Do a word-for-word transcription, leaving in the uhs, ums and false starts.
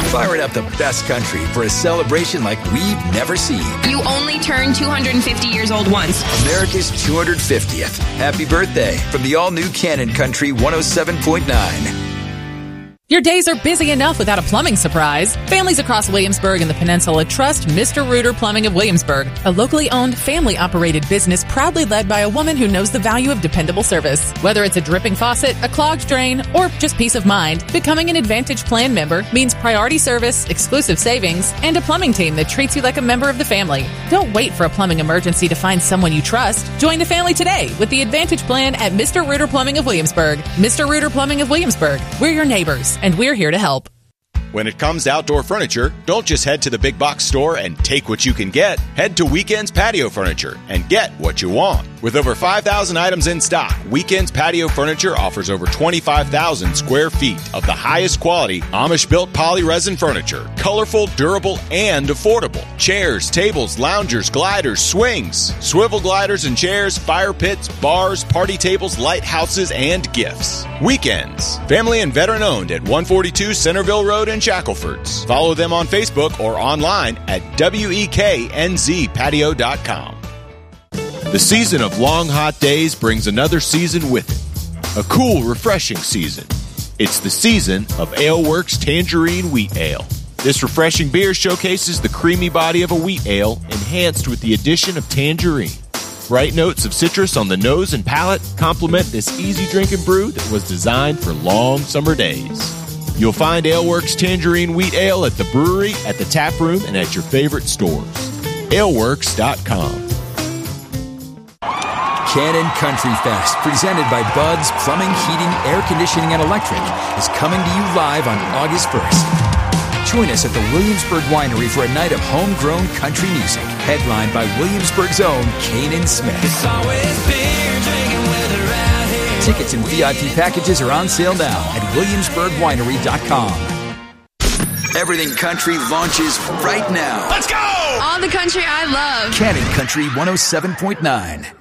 Firing up the best country for a celebration like we've never seen. You only turn two hundred fifty years old once. America's two hundred fiftieth. Happy birthday from the all-new Cannon Country one oh seven point nine. Your days are busy enough without a plumbing surprise. Families across Williamsburg and the Peninsula trust Mister Reuter Plumbing of Williamsburg, a locally owned, family-operated business proudly led by a woman who knows the value of dependable service. Whether it's a dripping faucet, a clogged drain, or just peace of mind, becoming an Advantage Plan member means priority service, exclusive savings, and a plumbing team that treats you like a member of the family. Don't wait for a plumbing emergency to find someone you trust. Join the family today with the Advantage Plan at Mister Reuter Plumbing of Williamsburg. Mister Reuter Plumbing of Williamsburg. We're your neighbors, and we're here to help. When it comes to outdoor furniture, don't just head to the big box store and take what you can get. Head to Weekends Patio Furniture and get what you want. With over five thousand items in stock, Weekends Patio Furniture offers over twenty-five thousand square feet of the highest quality Amish-built poly-resin furniture. Colorful, durable, and affordable. Chairs, tables, loungers, gliders, swings, swivel gliders and chairs, fire pits, bars, party tables, lighthouses, and gifts. Weekends. Family and veteran owned at one forty-two Centerville Road in Shacklefords. Follow them on Facebook or online at weeknz patio dot com. The season of long, hot days brings another season with it. A cool, refreshing season. It's the season of AleWorks Tangerine Wheat Ale. This refreshing beer showcases the creamy body of a wheat ale enhanced with the addition of tangerine. Bright notes of citrus on the nose and palate complement this easy drinking brew that was designed for long summer days. You'll find AleWorks Tangerine Wheat Ale at the brewery, at the tap room, and at your favorite stores. aleworks dot com. Cannon Country Fest, presented by Bud's Plumbing, Heating, Air Conditioning, and Electric, is coming to you live on August first. Join us at the Williamsburg Winery for a night of homegrown country music, headlined by Williamsburg's own Kanan Smith. It's always beer, drinking weather out here. Tickets and V I P packages are on sale now at williamsburg winery dot com. Everything Country launches right now. Let's go! All the country I love. Cannon Country one oh seven point nine.